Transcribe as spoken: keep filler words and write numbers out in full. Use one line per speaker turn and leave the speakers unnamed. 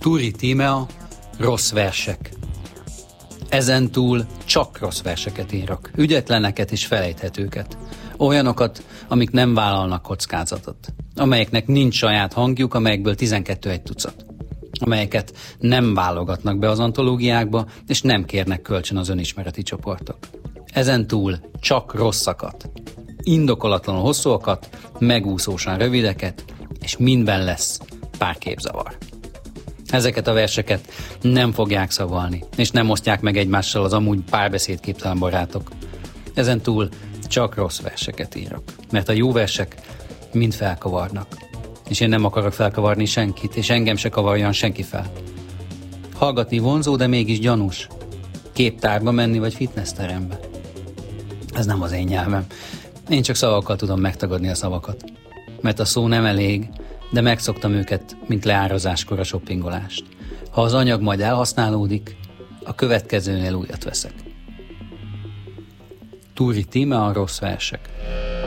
Turi Tímea, rossz versek. Ezentúl csak rossz verseket írok, ügyetleneket és felejthetőket. Olyanokat, amik nem vállalnak kockázatot, amelyeknek nincs saját hangjuk, amelyekből tizenkettő egy tucat, amelyeket nem válogatnak be az antológiákba, és nem kérnek kölcsön az önismereti csoportok. Ezentúl csak rosszakat, indokolatlanul hosszúakat, megúszósan rövideket, és mindben lesz pár képzavar. Ezeket a verseket nem fogják szavalni, és nem osztják meg egymással az amúgy párbeszédképtelen barátok. Ezentúl csak rossz verseket írok, mert a jó versek mind felkavarnak, és én nem akarok felkavarni senkit, és engem se kavarjan senki fel. Hallgatni vonzó, de mégis gyanús. Képtárba menni, vagy fitnessterembe. Ez nem az én nyelvem. Én csak szavakkal tudom megtagadni a szavakat. Mert a szó nem elég, de megszoktam őket, mint leárazáskor a shoppingolást. Ha az anyag majd elhasználódik, a következőnél újat veszek. Turi Tímea, rossz versek.